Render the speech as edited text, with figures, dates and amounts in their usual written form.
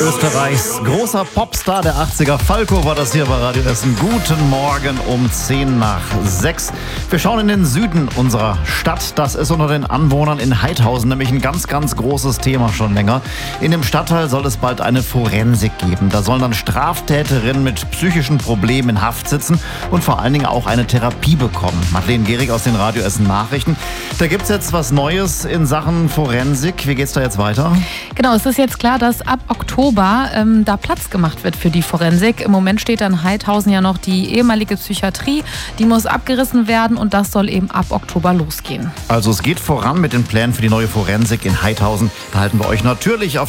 Österreichs großer Popstar der 80er, Falco, war das hier bei Radio Essen. Guten Morgen um 5:10. Wir schauen in den Süden unserer Stadt. Das ist unter den Anwohnern in Haidhausen nämlich ein ganz, ganz großes Thema schon länger. In dem Stadtteil soll es bald eine Forensik geben. Da sollen dann Straftäterinnen mit psychischen Problemen in Haft sitzen und vor allen Dingen auch eine Therapie bekommen. Madeleine Gehrig aus den Radio Essen Nachrichten. Da gibt's jetzt was Neues in Sachen Forensik. Wie geht's da jetzt weiter? Genau, es ist jetzt klar, dass ab Oktober da Platz gemacht wird für die Forensik. Im Moment steht in Haidhausen ja noch die ehemalige Psychiatrie. Die muss abgerissen werden und das soll eben ab Oktober losgehen. Also es geht voran mit den Plänen für die neue Forensik in Haidhausen. Da halten wir euch natürlich auf